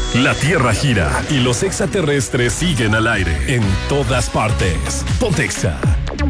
La Tierra gira y los extraterrestres siguen al aire en todas partes. Ponte Exa.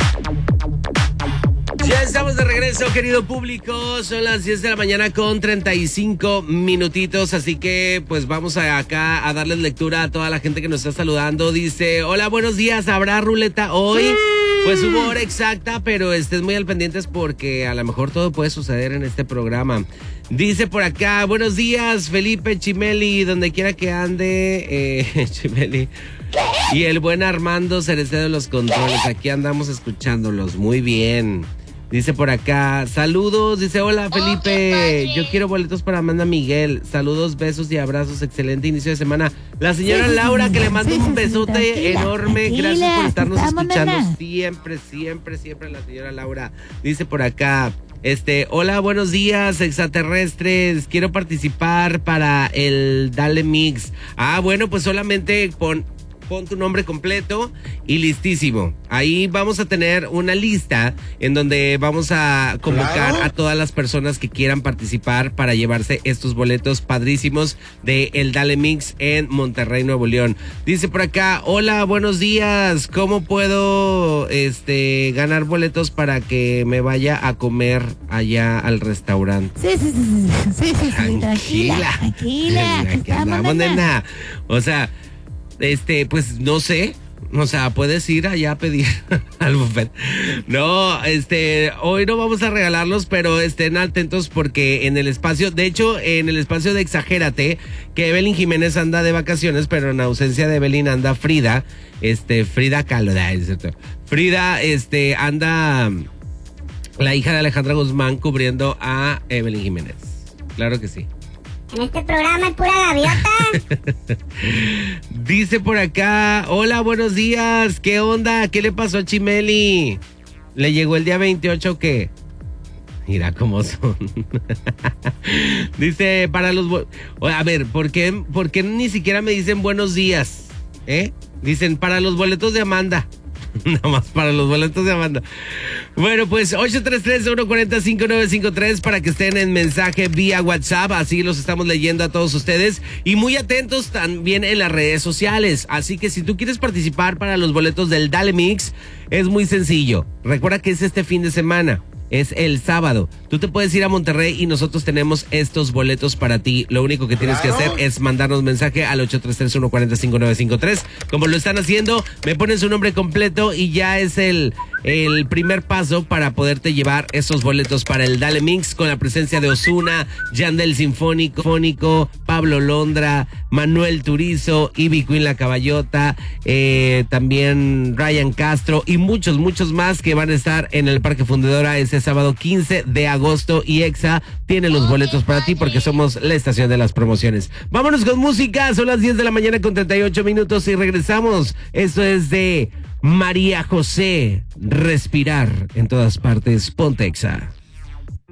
Ya estamos de regreso, querido público. Son las 10 de la mañana con 35 minutitos. Así que pues vamos acá a darles lectura a toda la gente que nos está saludando. Dice, hola, buenos días, ¿habrá ruleta hoy? Pues hubo hora exacta, pero estés muy al pendientes porque a lo mejor todo puede suceder en este programa. Dice por acá, buenos días, Felipe Chimeli, donde quiera que ande, Chimeli. Y el buen Armando Cereceda de los controles, aquí andamos escuchándolos, muy bien. Dice por acá, saludos, dice, hola Felipe, yo quiero boletos para Amanda Miguel, saludos, besos y abrazos, excelente inicio de semana. La señora Laura, que le manda un besote enorme, gracias por estarnos escuchando siempre, la señora Laura. Dice por acá, hola, buenos días, extraterrestres, quiero participar para el Dale Mix. Ah, bueno, pues solamente pon tu nombre completo y listísimo. Ahí vamos a tener una lista en donde vamos a convocar a todas las personas que quieran participar para llevarse estos boletos padrísimos de el Dale Mix en Monterrey, Nuevo León. Dice por acá, hola, buenos días, ¿cómo puedo ganar boletos para que me vaya a comer allá al restaurante? Sí, tranquila. Aquí andamos, nena. O sea, pues no sé, o sea, puedes ir allá a pedir al buffet. No, hoy no vamos a regalarlos, pero estén atentos porque en el espacio, de hecho, en el espacio de Exagérate, que Evelyn Jiménez anda de vacaciones, pero en ausencia de Evelyn anda Frida, Frida Kahlo, ¿es cierto? Frida, anda la hija de Alejandra Guzmán cubriendo a Evelyn Jiménez. Claro que sí. En este programa es pura gaviota. Dice por acá, hola, buenos días, ¿qué onda? ¿Qué le pasó a Chimeli? ¿Le llegó el día 28 o qué? Mira cómo son. Dice, para los... A ver, ¿por qué ni siquiera me dicen buenos días? Dicen, para los boletos de Amanda. Nada más para los boletos de Amanda. Bueno, pues 833-140-5953 para que estén en mensaje vía WhatsApp. Así los estamos leyendo a todos ustedes. Y muy atentos también en las redes sociales. Así que si tú quieres participar para los boletos del Dale Mix, es muy sencillo. Recuerda que es este fin de semana. Es el sábado. Tú te puedes ir a Monterrey y nosotros tenemos estos boletos para ti. Lo único que tienes que hacer es mandarnos mensaje al 833-140-5953. Como lo están haciendo, me ponen su nombre completo y ya es el primer paso para poderte llevar esos boletos para el Dale Mix con la presencia de Ozuna, Yandel Sinfónico, Pablo Londra, Manuel Turizo, Ivy Queen La Caballota, también Ryan Castro y muchos más que van a estar en el Parque Fundidora ese sábado 15 de agosto y Exa tiene los boletos para ti porque somos la estación de las promociones. Vámonos con música, son las 10 de la mañana con 38 minutos y regresamos. Esto es de María José, Respirar en todas partes, ponte Exa.